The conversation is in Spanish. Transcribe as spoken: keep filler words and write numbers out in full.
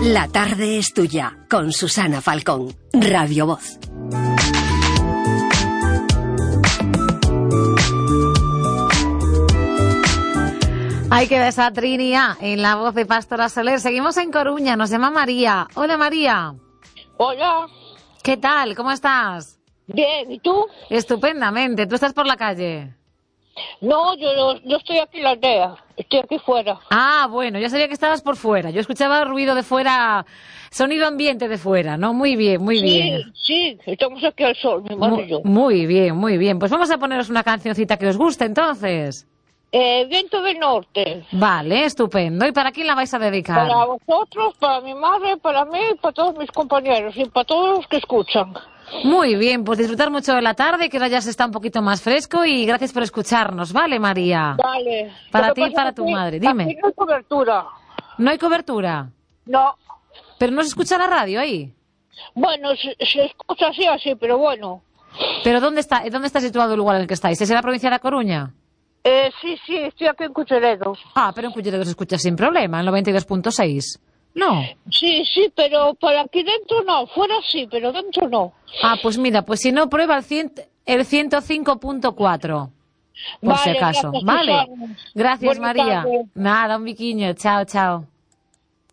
La tarde es tuya, con Susana Falcón, Radio Voz. Hay que besar a Trinia en la voz de Pastora Soler. Seguimos en Coruña, nos llama María. Hola, María. Hola. ¿Qué tal? ¿Cómo estás? Bien, ¿y tú? Estupendamente. ¿Tú estás por la calle? No, yo, no, yo estoy aquí en la aldea. Estoy aquí fuera. Ah, bueno, yo sabía que estabas por fuera. Yo escuchaba ruido de fuera, sonido ambiente de fuera, ¿no? Muy bien, muy sí, bien. Sí, sí, estamos aquí al sol, mi madre y yo. Muy bien, muy bien. Pues vamos a poneros una cancioncita que os guste, entonces. Eh, Viento del Norte. Vale, estupendo. ¿Y para quién la vais a dedicar? Para vosotros, para mi madre, para mí y para todos mis compañeros y para todos los que escuchan. Muy bien, pues disfrutar mucho de la tarde, que ahora ya se está un poquito más fresco y gracias por escucharnos, ¿vale, María? Vale. Para ti y para tu madre, dime. Aquí no hay cobertura. ¿No hay cobertura? No. ¿Pero no se escucha la radio ahí? Bueno, se, se escucha así, así, pero bueno. ¿Pero dónde está, dónde está situado el lugar en el que estáis? ¿Es en la provincia de La Coruña? Eh, sí, sí, estoy aquí en Culleredo. Ah, pero en Culleredo se escucha sin problema, en noventa y dos punto seis. No. Sí, sí, pero para aquí dentro no. Fuera sí, pero dentro no. Ah, pues mira, pues si no, prueba el, cien, el ciento cinco punto cuatro. Por Vale, si acaso. Gracias, vale. Susana. Gracias, Buena María. tarde. Nada, un biquiño. Chao, chao.